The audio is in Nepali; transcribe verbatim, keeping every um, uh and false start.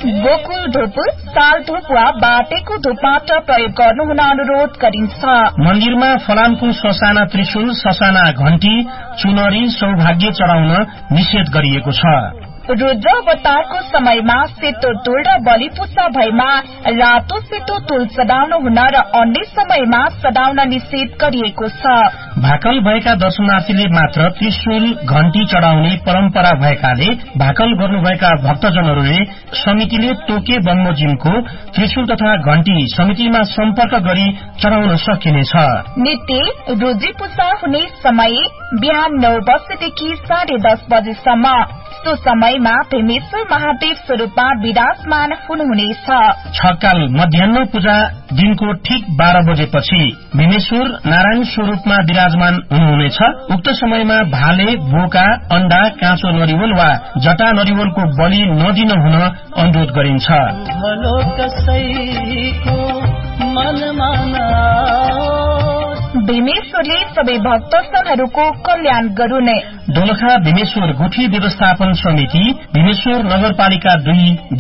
गोकुल धूप, साल धूप वा बाटेको धूप मात्र प्रयोग गर्नुहुन अनुरोध गरिन्छ। मन्दिरमा फलामको ससाना त्रिशूल, ससाना घण्टी, चुनरी, सौभाग्य चढाउन निषेध गरिएको छ। रुद्र अवतारको समयमा सेतो तुल र बलिपूजा भएमा रातो सेतो तुल चढाउनु हुन र अन्य समयमा चढाउन निषेध गरिएको छ। भाकल भएका दर्शनार्थीले मात्र त्रिशूल घण्टी चढाउने परम्परा भएकाले भाकल गर्नुभएका भक्तजनहरूले समितिले तोके बमोजिमको त्रिशूल तथा घण्टी समितिमा सम्पर्क गरी चढाउन सकिनेछ। नित्य रुद्री पूजा हुने समय बिहान नौ बजेदेखि साढे दस बजेसम्म। सो समयमा भीमेश्वर महादेव स्वरूपमा विराजमान हुनुहुनेछ। छकाल मध्याह्न पूजा दिनको ठिक बाह्र बजेपछि भीमेश्वर नारायण स्वरूपमा विराजमान हुनुहुनेछ। उक्त समयमा भाले, बोका, अण्डा, काँचो नरिवल वा जटा नरिवलको बलि नदिन हुन अनुरोध गरिन्छ। भीमेश्वरले सबै भक्तजनहरूको कल्याण गरून्। दोलखा भीमेश्वर गुठी व्यवस्थापन समिति, भीमेश्वर नगरपालिका दुई